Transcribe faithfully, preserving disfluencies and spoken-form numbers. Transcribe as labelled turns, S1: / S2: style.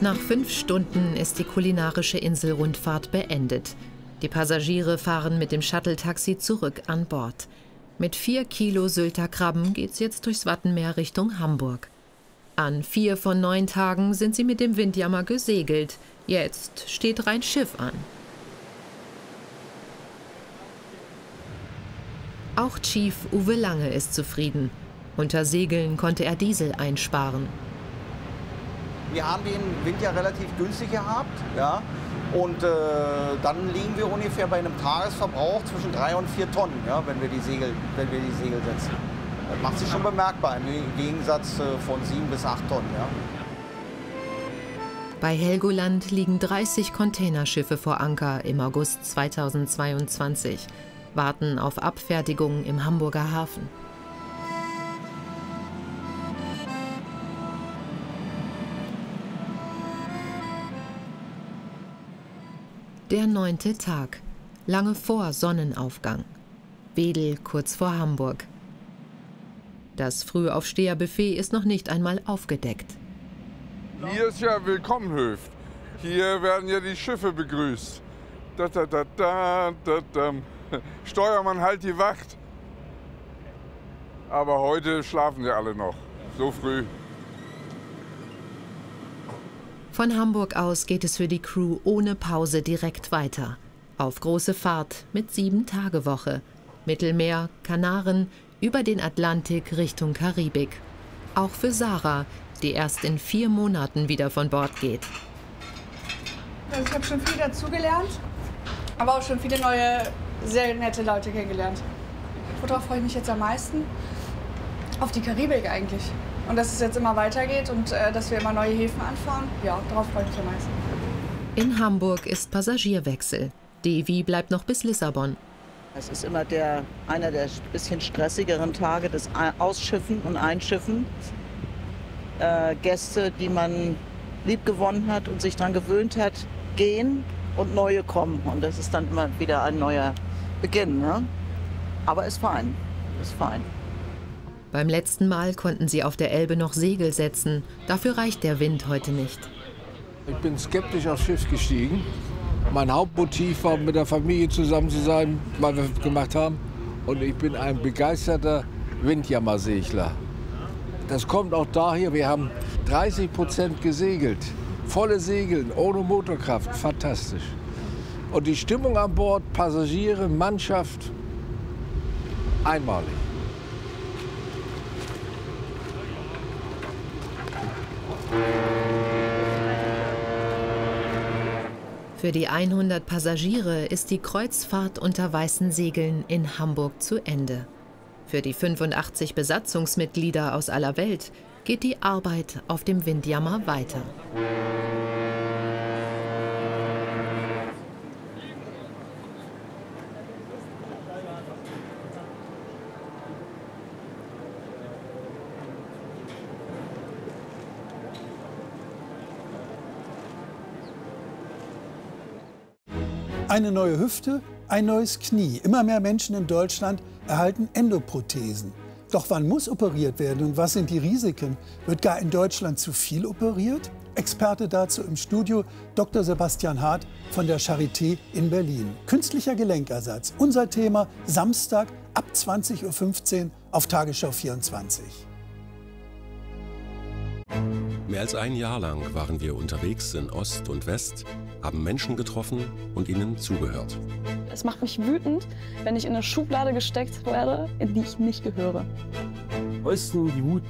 S1: Nach fünf Stunden ist die kulinarische Inselrundfahrt beendet. Die Passagiere fahren mit dem Shuttle-Taxi zurück an Bord. Mit vier Kilo Sylter Krabben geht's jetzt durchs Wattenmeer Richtung Hamburg. An vier von neun Tagen sind sie mit dem Windjammer gesegelt. Jetzt steht rein Schiff an. Auch Chief Uwe Lange ist zufrieden. Unter Segeln konnte er Diesel einsparen.
S2: Wir haben den Wind ja relativ günstig gehabt, ja, und äh, dann liegen wir ungefähr bei einem Tagesverbrauch zwischen drei und vier Tonnen, ja, wenn wir die Segel, wenn wir die Segel setzen. Das macht sich schon bemerkbar im Gegensatz äh, von sieben bis acht Tonnen, ja.
S1: Bei Helgoland liegen dreißig Containerschiffe vor Anker im August zweitausendzweiundzwanzig, warten auf Abfertigung im Hamburger Hafen. Der neunte Tag, lange vor Sonnenaufgang. Wedel kurz vor Hamburg. Das Frühaufsteherbuffet ist noch nicht einmal aufgedeckt.
S3: Hier ist ja Willkommenhöft. Hier werden ja die Schiffe begrüßt. Da, da, da, da, da, da. Steuermann, halt die Wacht. Aber heute schlafen sie alle noch, so früh.
S1: Von Hamburg aus geht es für die Crew ohne Pause direkt weiter. Auf große Fahrt mit Sieben-Tage-Woche. Mittelmeer, Kanaren, über den Atlantik Richtung Karibik. Auch für Sarah, die erst in vier Monaten wieder von Bord geht.
S4: Also ich habe schon viel dazugelernt, aber auch schon viele neue, sehr nette Leute kennengelernt. Worauf freue ich mich jetzt am meisten? Auf die Karibik eigentlich. Und dass es jetzt immer weitergeht und äh, dass wir immer neue Häfen anfahren, ja, darauf freue ich mich am meisten.
S1: In Hamburg ist Passagierwechsel. Devi bleibt noch bis Lissabon.
S5: Es ist immer der, einer der bisschen stressigeren Tage, das Ausschiffen und Einschiffen. Äh, Gäste, die man liebgewonnen hat und sich daran gewöhnt hat, gehen und neue kommen. Und das ist dann immer wieder ein neuer Beginn. Ne? Aber ist fein, ist fein.
S1: Beim letzten Mal konnten sie auf der Elbe noch Segel setzen. Dafür reicht der Wind heute nicht.
S6: Ich bin skeptisch aufs Schiff gestiegen. Mein Hauptmotiv war, mit der Familie zusammen zu sein, weil wir es gemacht haben. Und ich bin ein begeisterter Windjammersegler. Das kommt auch daher, wir haben dreißig Prozent gesegelt. Volle Segeln, ohne Motorkraft, fantastisch. Und die Stimmung an Bord, Passagiere, Mannschaft, einmalig.
S1: Für die hundert Passagiere ist die Kreuzfahrt unter weißen Segeln in Hamburg zu Ende. Für die fünfundachtzig Besatzungsmitglieder aus aller Welt geht die Arbeit auf dem Windjammer weiter.
S7: Eine neue Hüfte, ein neues Knie. Immer mehr Menschen in Deutschland erhalten Endoprothesen. Doch wann muss operiert werden und was sind die Risiken? Wird gar in Deutschland zu viel operiert? Experte dazu im Studio Doktor Sebastian Hart von der Charité in Berlin. Künstlicher Gelenkersatz, unser Thema Samstag ab zwanzig Uhr fünfzehn auf Tagesschau vierundzwanzig.
S8: Mehr als ein Jahr lang waren wir unterwegs in Ost und West, haben Menschen getroffen und ihnen zugehört.
S9: Es macht mich wütend, wenn ich in eine Schublade gesteckt werde, in die ich nicht gehöre.
S10: Osten, die Wut